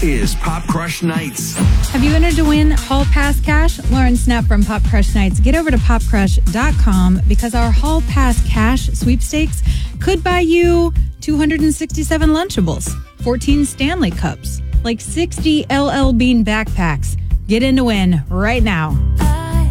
is Pop Crush Nights. Have you entered to win Hall Pass cash? Lauren Snepp from Pop Crush Nights. Get over to popcrush.com because our Hall Pass cash sweepstakes could buy you 267 Lunchables, 14 Stanley Cups, like 60 LL Bean backpacks. Get in to win right now.